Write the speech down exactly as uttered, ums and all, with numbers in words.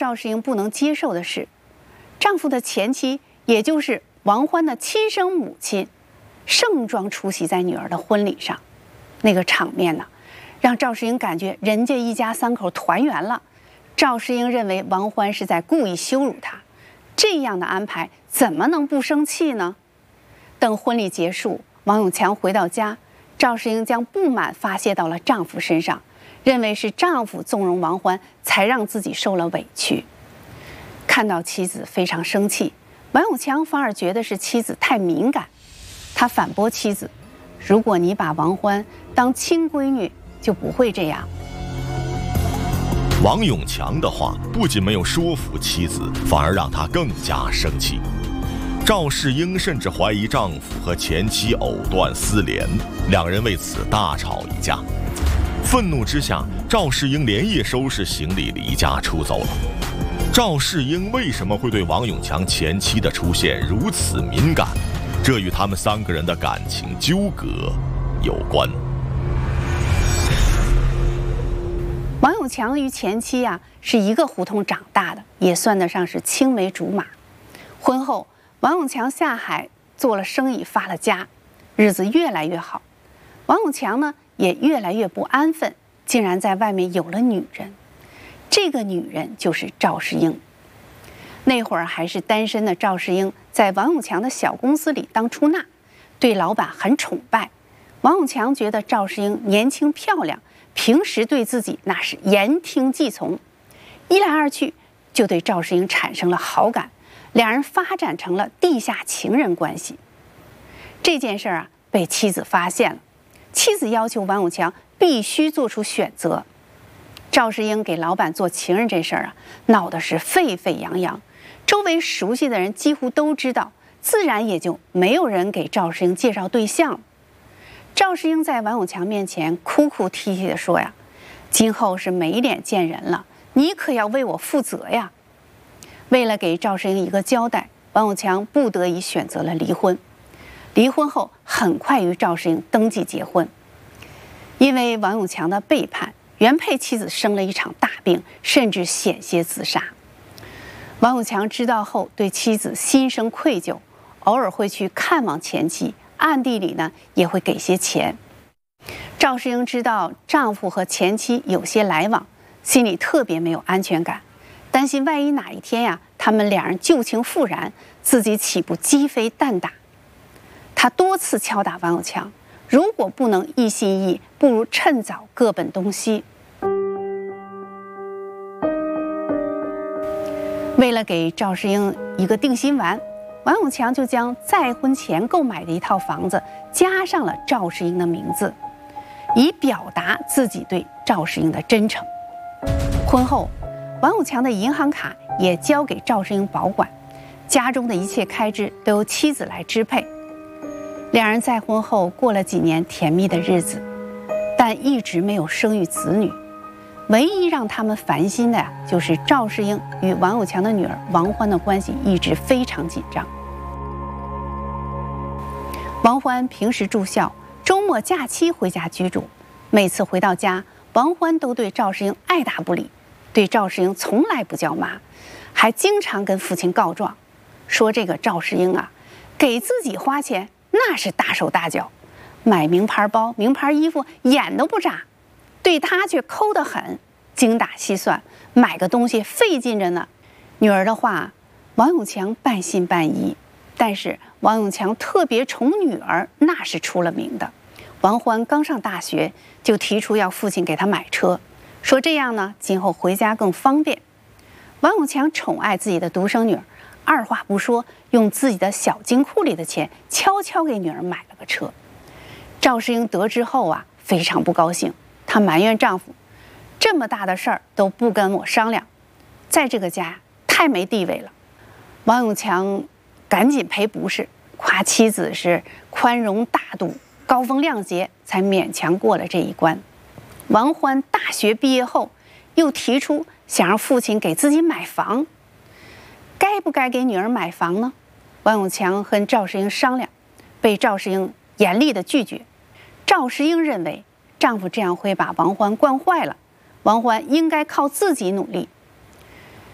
赵世英不能接受的是，丈夫的前妻，也就是王欢的亲生母亲，盛装出席在女儿的婚礼上。那个场面呢，让赵世英感觉人家一家三口团圆了。赵世英认为王欢是在故意羞辱她，这样的安排怎么能不生气呢？等婚礼结束，王永强回到家，赵世英将不满发泄到了丈夫身上，认为是丈夫纵容王欢，才让自己受了委屈。看到妻子非常生气，王永强反而觉得是妻子太敏感。他反驳妻子：“如果你把王欢当亲闺女，就不会这样。” 王永强的话不仅没有说服妻子，反而让她更加生气。赵世英甚至怀疑丈夫和前妻藕断丝连，两人为此大吵一架。愤怒之下，赵世英连夜收拾行李离家出走了。赵世英为什么会对王永强前妻的出现如此敏感？这与他们三个人的感情纠葛有关。 王永强与前妻啊是一个胡同长大的，也算得上是青梅竹马。婚后，王永强下海做了生意，发了家，日子越来越好。王永强呢也越来越不安分，竟然在外面有了女人。这个女人就是赵世英。那会儿还是单身的赵世英，在王永强的小公司里当出纳，对老板很崇拜。王永强觉得赵世英年轻漂亮，平时对自己那是言听计从，一来二去就对赵世英产生了好感，两人发展成了地下情人关系。这件事啊被妻子发现了，妻子要求王永强必须做出选择。赵世英给老板做情人这事儿啊，闹得是沸沸扬扬，周围熟悉的人几乎都知道，自然也就没有人给赵世英介绍对象了。赵世英在王永强面前哭哭啼啼地说呀：“今后是没脸见人了，你可要为我负责呀。”为了给赵世英一个交代，王永强不得已选择了离婚。离婚后，很快与赵世英登记结婚。因为王永强的背叛，原配妻子生了一场大病，甚至险些自杀。王永强知道后，对妻子心生愧疚，偶尔会去看望前妻，暗地里呢也会给些钱。赵世英知道丈夫和前妻有些来往，心里特别没有安全感，担心万一哪一天呀，他们两人旧情复燃，自己岂不鸡飞蛋打？他多次敲打王永强，如果不能一心一意，不如趁早各奔东西。为了给赵世英一个定心丸，王永强就将再婚前购买的一套房子加上了赵世英的名字，以表达自己对赵世英的真诚。婚后，王永强的银行卡也交给赵世英保管，家中的一切开支都由妻子来支配。两人再婚后过了几年甜蜜的日子，但一直没有生育子女。唯一让他们烦心的呀，就是赵世英与王永强的女儿王欢的关系一直非常紧张。王欢平时住校，周末假期回家居住。每次回到家，王欢都对赵世英爱答不理，对赵世英从来不叫妈，还经常跟父亲告状，说这个赵世英啊，给自己花钱那是大手大脚，买名牌包、名牌衣服眼都不眨，对他却抠得很，精打细算，买个东西费劲着呢。女儿的话，王永强半信半疑，但是王永强特别宠女儿，那是出了名的。王欢刚上大学，就提出要父亲给他买车，说这样呢，今后回家更方便。王永强宠爱自己的独生女儿，二话不说，用自己的小金库里的钱悄悄给女儿买了个车。赵世英得知后啊，非常不高兴，她埋怨丈夫，这么大的事儿都不跟我商量，在这个家太没地位了。王永强赶紧赔不是，夸妻子是宽容大度、高风亮节，才勉强过了这一关。王欢大学毕业后，又提出想让父亲给自己买房。该不该给女儿买房呢？王永强和赵世英商量，被赵世英严厉的拒绝。赵世英认为丈夫这样会把王欢惯坏了，王欢应该靠自己努力，